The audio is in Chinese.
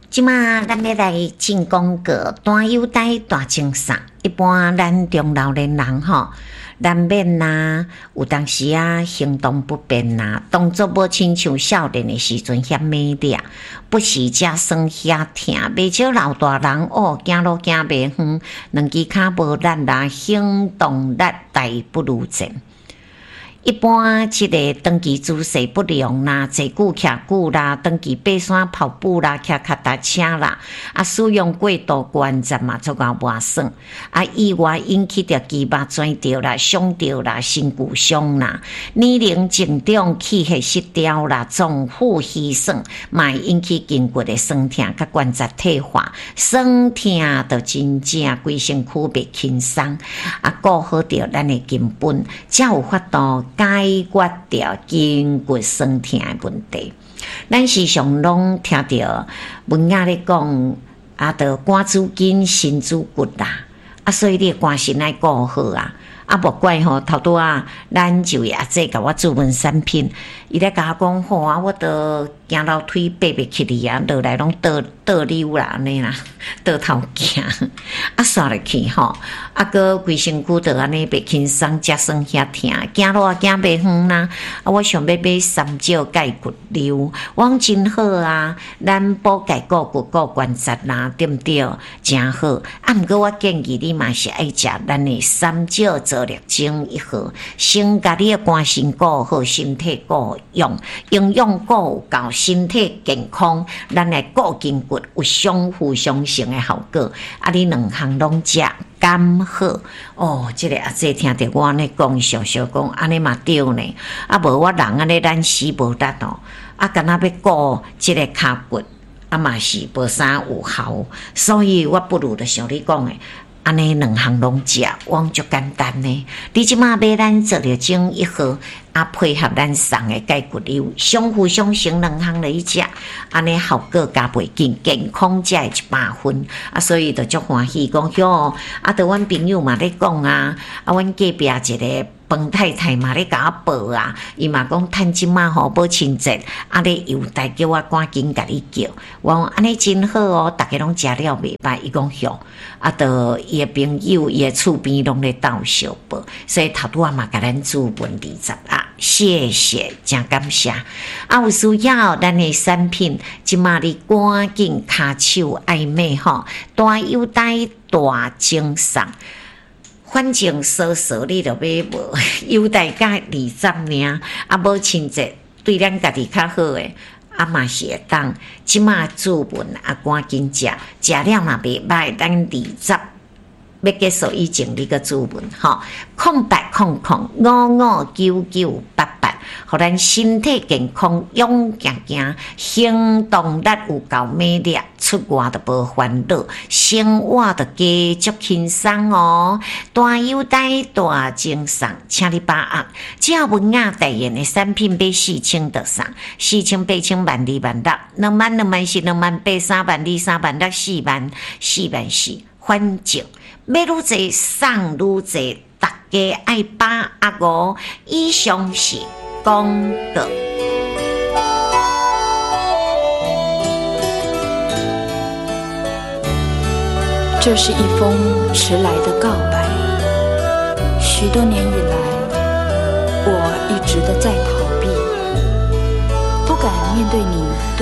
即马咱要来进广告，大优待大精神。一般咱中老年人难免有当时行动不便动作无亲像少年的时阵遐美丽，不时遮酸遐疼，袂少老大人行路行袂远，两只脚无力行动力大不如前。一般即个长期姿势不良坐久徛久长期爬山跑步骑脚踏车使用过度关节足够磨损意外引起着肌肉转掉伤掉身躯伤年龄增长气血失调脏腑虚损嘛引起筋骨的酸痛甲关节退化酸痛就真正规身躯袂轻松顾好着咱的根本才有法度解决掉筋骨酸痛的问题。咱时常拢听到文雅咧讲就肝主筋心主骨所以你的肝肾爱顾好无怪头拄咱就阿姐甲我注文产品，伊咧甲我讲好我都行楼梯爬袂起哩落来拢倒溜安尼倒头行刷落去个规身躯就安尼袂轻松，才酸遐疼，行路行袂远我想要买三椒钙骨溜，我讲真好咱补钙固骨固关节对不对？真好毋过我建议你嘛是爱食咱的三椒做力精一盒，先甲你的肝肾顾好，身体顾用，营养顾有够，身体健康，咱来顾筋骨有相辅相成的效果你两项拢食刚好这个阿姐听着我安尼讲笑笑讲安尼嘛对呢无我人安尼咱死无力敢若要顾即个骹骨嘛是无啥有效，所以我不如就像你讲的安尼两项拢食，我足简单呢。你即马买咱做了精一盒配合咱送的钙骨溜，相辅相成两项来食，安尼效果加倍紧，健康才会100分所以就足欢喜讲就阮朋友嘛咧讲阮隔壁一个彭太太嘛咧甲我报伊嘛讲趁即马保亲节咧邮代叫我赶紧甲你叫，我讲安尼真好大家拢食了袂歹，伊讲凶就伊的朋友伊的厝边拢咧斗相报，所以头拄嘛甲咱注文20谢谢，真感谢有需要咱的产品即马你赶紧骹手爱买大优待大精神，反正少你就买无优待甲20尔无亲节对咱家己较好的嘛是会当即马注文赶紧食了嘛袂歹，咱20要结束以前你个注文0800559988，互咱身体健康，勇行行，行动力有够美丽，出外就无烦恼，生活就加足轻松大优待大精神，请你把握只要文雅代言的产品买4000就送，4000、8000、12000、16000、20000、20000、20000、8、3万、2、3万、6、4万、4万4，反正买愈济送愈济，大家爱把握以上是广告。 这是一封迟来的告白，许多年以来，我一直都在逃避，不敢面对你